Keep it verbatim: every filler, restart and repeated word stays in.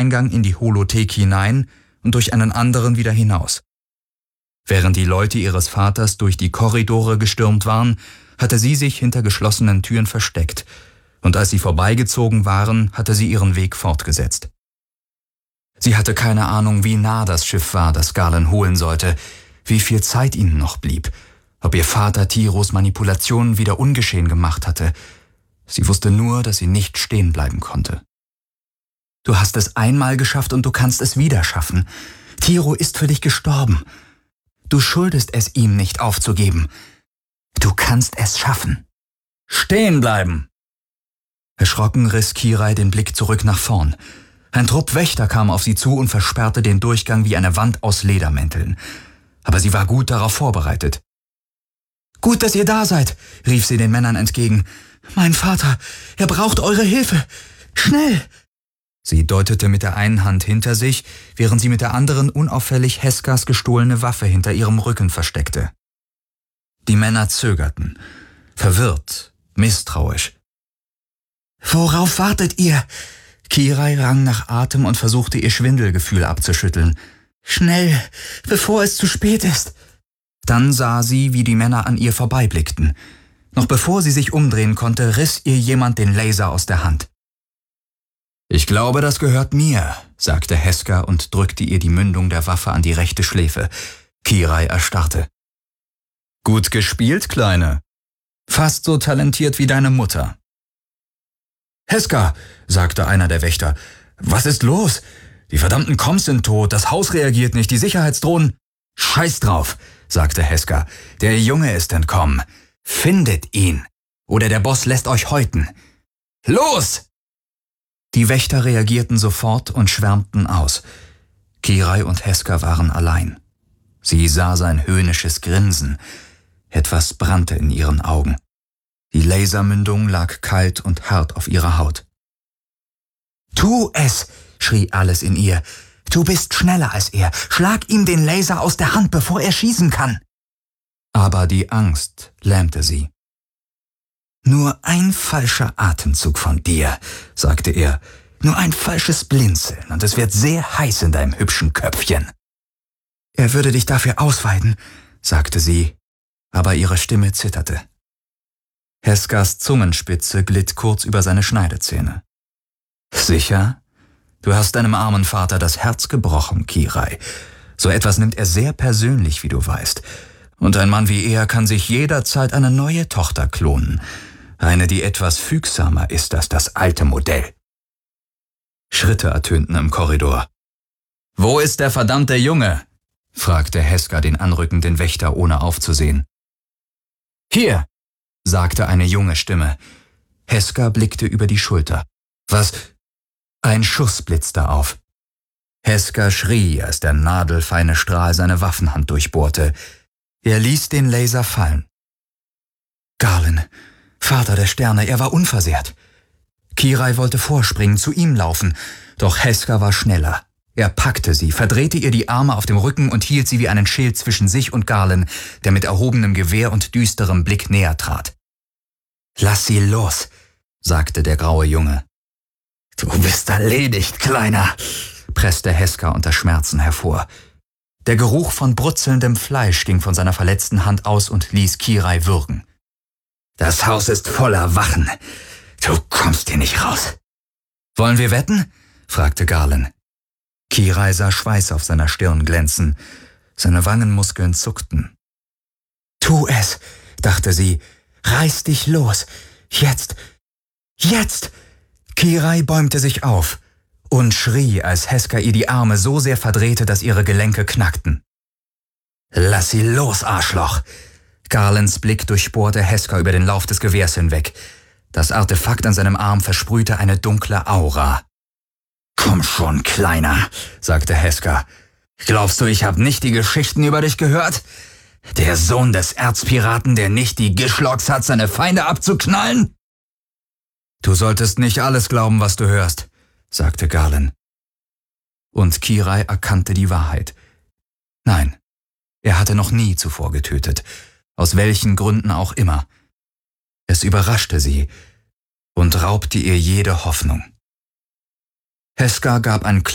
Haupteingang in die Holothek hinein und durch einen anderen wieder hinaus. Während die Leute ihres Vaters durch die Korridore gestürmt waren, hatte sie sich hinter geschlossenen Türen versteckt, und als sie vorbeigezogen waren, hatte sie ihren Weg fortgesetzt. Sie hatte keine Ahnung, wie nah das Schiff war, das Galen holen sollte, wie viel Zeit ihnen noch blieb, ob ihr Vater Tiros Manipulationen wieder ungeschehen gemacht hatte. Sie wusste nur, dass sie nicht stehen bleiben konnte. »Du hast es einmal geschafft und du kannst es wieder schaffen. Tiro ist für dich gestorben. Du schuldest es ihm nicht aufzugeben. Du kannst es schaffen. Stehen bleiben!« Erschrocken riss Kirai den Blick zurück nach vorn. Ein Trupp Wächter kam auf sie zu und versperrte den Durchgang wie eine Wand aus Ledermänteln. Aber sie war gut darauf vorbereitet. »Gut, dass ihr da seid«, rief sie den Männern entgegen. »Mein Vater, er braucht eure Hilfe. Schnell!« Sie deutete mit der einen Hand hinter sich, während sie mit der anderen unauffällig Heskas gestohlene Waffe hinter ihrem Rücken versteckte. Die Männer zögerten, verwirrt, misstrauisch. »Worauf wartet ihr?« Kirai rang nach Atem und versuchte, ihr Schwindelgefühl abzuschütteln. »Schnell, bevor es zu spät ist!« Dann sah sie, wie die Männer an ihr vorbeiblickten. Noch bevor sie sich umdrehen konnte, riss ihr jemand den Laser aus der Hand. »Ich glaube, das gehört mir«, sagte Heska und drückte ihr die Mündung der Waffe an die rechte Schläfe. Kirai erstarrte. »Gut gespielt, Kleine. Fast so talentiert wie deine Mutter.« »Heska«, sagte einer der Wächter, »was ist los? Die verdammten Koms sind tot, das Haus reagiert nicht, die Sicherheitsdrohnen...« »Scheiß drauf«, sagte Heska, »der Junge ist entkommen. Findet ihn, oder der Boss lässt euch häuten. Los!« Die Wächter reagierten sofort und schwärmten aus. Kirai und Heska waren allein. Sie sah sein höhnisches Grinsen. Etwas brannte in ihren Augen. Die Lasermündung lag kalt und hart auf ihrer Haut. »Tu es«, schrie alles in ihr. »Du bist schneller als er. Schlag ihm den Laser aus der Hand, bevor er schießen kann.« Aber die Angst lähmte sie. »Nur ein falscher Atemzug von dir«, sagte er. »Nur ein falsches Blinzeln, und es wird sehr heiß in deinem hübschen Köpfchen.« »Er würde dich dafür ausweiden«, sagte sie, aber ihre Stimme zitterte. Heskas Zungenspitze glitt kurz über seine Schneidezähne. »Sicher? Du hast deinem armen Vater das Herz gebrochen, Kirai. So etwas nimmt er sehr persönlich, wie du weißt. Und ein Mann wie er kann sich jederzeit eine neue Tochter klonen. Eine, die etwas fügsamer ist als das alte Modell.« Schritte ertönten im Korridor. »Wo ist der verdammte Junge?« fragte Heska den anrückenden Wächter, ohne aufzusehen. »Hier«, sagte eine junge Stimme. Heska blickte über die Schulter. »Was?« Ein Schuss blitzte auf. Heska schrie, als der nadelfeine Strahl seine Waffenhand durchbohrte. Er ließ den Laser fallen. Galen, Vater der Sterne, er war unversehrt. Kirai wollte vorspringen, zu ihm laufen, doch Heska war schneller. Er packte sie, verdrehte ihr die Arme auf dem Rücken und hielt sie wie einen Schild zwischen sich und Galen, der mit erhobenem Gewehr und düsterem Blick näher trat. »Lass sie los«, sagte der graue Junge. »Du bist erledigt, Kleiner«, presste Heska unter Schmerzen hervor. Der Geruch von brutzelndem Fleisch ging von seiner verletzten Hand aus und ließ Kirai würgen. »Das Haus ist voller Wachen. Du kommst hier nicht raus.« »Wollen wir wetten?« fragte Galen. Kirai sah Schweiß auf seiner Stirn glänzen. Seine Wangenmuskeln zuckten. »Tu es«, dachte sie. »Reiß dich los. Jetzt. Jetzt!« Kirai bäumte sich auf und schrie, als Heska ihr die Arme so sehr verdrehte, dass ihre Gelenke knackten. »Lass sie los, Arschloch!« Garlands Blick durchbohrte Heska über den Lauf des Gewehrs hinweg. Das Artefakt an seinem Arm versprühte eine dunkle Aura. »Komm schon, Kleiner«, sagte Heska. »Glaubst du, ich habe nicht die Geschichten über dich gehört? Der Sohn des Erzpiraten, der nicht die Gischlocks hat, seine Feinde abzuknallen?« »Du solltest nicht alles glauben, was du hörst«, sagte Galen. Und Kirai erkannte die Wahrheit. Nein, er hatte noch nie zuvor getötet, aus welchen Gründen auch immer. Es überraschte sie und raubte ihr jede Hoffnung. Heska gab ein